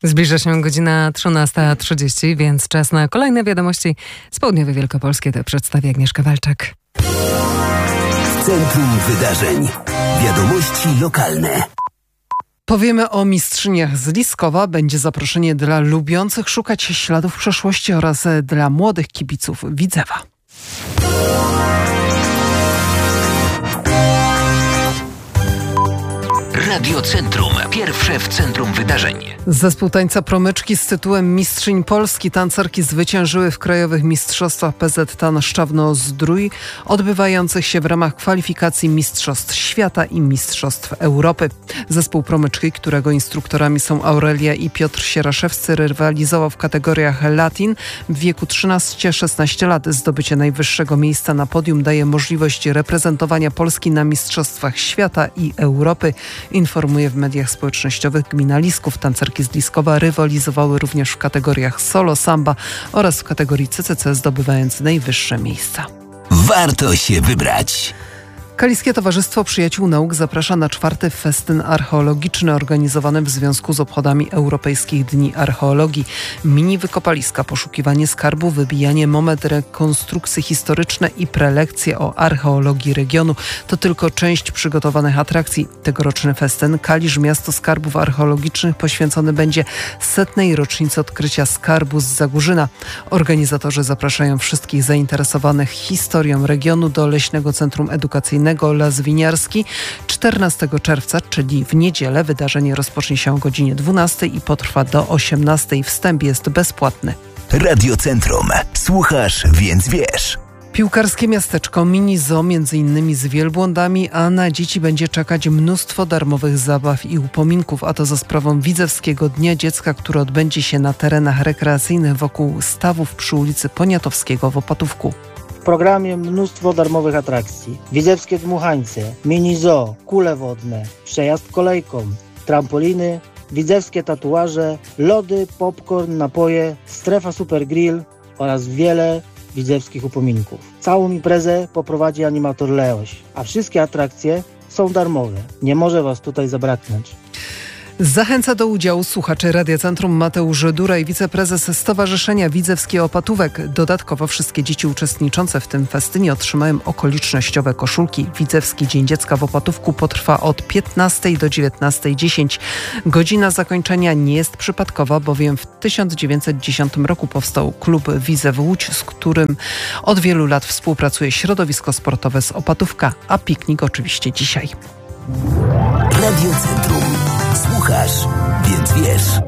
Zbliża się godzina 13:30, więc czas na kolejne wiadomości z południowej Wielkopolski. To przedstawi Agnieszka Walczak. Centrum Wydarzeń. Wiadomości lokalne. Powiemy o mistrzyniach z Liskowa. Będzie zaproszenie dla lubiących szukać śladów przeszłości oraz dla młodych kibiców Widzewa. Radio Centrum. Pierwsze w centrum wydarzeń. Zespół tańca Promyczki z tytułem Mistrzyń Polski. Tancerki zwyciężyły w krajowych mistrzostwach PZTAN Szczawno-Zdrój, odbywających się w ramach kwalifikacji Mistrzostw Świata i Mistrzostw Europy. Zespół Promyczki, którego instruktorami są Aurelia i Piotr Sieraszewscy, rywalizował w kategoriach Latin. W wieku 13-16 lat zdobycie najwyższego miejsca na podium daje możliwość reprezentowania Polski na Mistrzostwach Świata i Europy. Informuje w mediach społecznościowych gmina Lisków. Tancerki z Liskowa rywalizowały również w kategoriach solo, samba oraz w kategorii CCC, zdobywając najwyższe miejsca. Warto się wybrać. Kaliskie Towarzystwo Przyjaciół Nauk zaprasza na 4. festyn archeologiczny organizowany w związku z obchodami Europejskich Dni Archeologii. Mini wykopaliska, poszukiwanie skarbu, wybijanie monet, rekonstrukcje historyczne i prelekcje o archeologii regionu. To tylko część przygotowanych atrakcji. Tegoroczny festyn Kalisz Miasto Skarbów Archeologicznych poświęcony będzie 100. rocznicy odkrycia skarbu z Zagórzyna. Organizatorzy zapraszają wszystkich zainteresowanych historią regionu do Leśnego Centrum Edukacyjnego Las Winiarski 14 czerwca, czyli w niedzielę. Wydarzenie rozpocznie się o godzinie 12 i potrwa do 18. Wstęp jest bezpłatny. Radio Centrum. Słuchasz, więc wiesz. Piłkarskie miasteczko mini zoo, między innymi z wielbłądami, a na dzieci będzie czekać mnóstwo darmowych zabaw i upominków, a to za sprawą Widzewskiego Dnia Dziecka, który odbędzie się na terenach rekreacyjnych wokół stawów przy ulicy Poniatowskiego w Opatówku. W programie mnóstwo darmowych atrakcji. Widzewskie dmuchańce, mini zoo, kule wodne, przejazd kolejką, trampoliny, widzewskie tatuaże, lody, popcorn, napoje, strefa super grill oraz wiele widzewskich upominków. Całą imprezę poprowadzi animator Leoś, a wszystkie atrakcje są darmowe. Nie może Was tutaj zabraknąć. Zachęca do udziału słuchaczy Radia Centrum Mateusz Duraj, wiceprezes Stowarzyszenia Widzewski Opatówek. Dodatkowo wszystkie dzieci uczestniczące w tym festynie otrzymają okolicznościowe koszulki. Widzewski Dzień Dziecka w Opatówku potrwa od 15 do 19:10. Godzina zakończenia nie jest przypadkowa, bowiem w 1910 roku powstał klub Widzew Łódź, z którym od wielu lat współpracuje środowisko sportowe z Opatówka, a piknik oczywiście dzisiaj. Radio Centrum. Słuchasz, więc wiesz.